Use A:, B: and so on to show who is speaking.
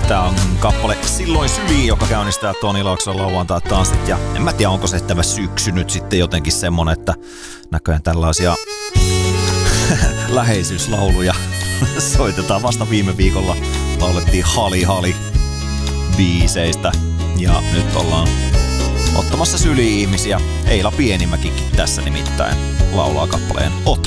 A: Tää on kappale Silloin syliin, joka käynnistää Toni Laakson lauantai-tanssit. Ja en mä tiedä, onko se tämä syksy nyt sitten jotenkin semmonen, että näköjään tällaisia läheisyyslauluja soitetaan. Vasta viime viikolla laulettiin Hali biiseistä. Ja nyt ollaan ottamassa syli-ihmisiä. Eila Pienimäkikin tässä nimittäin laulaa kappaleen Ota.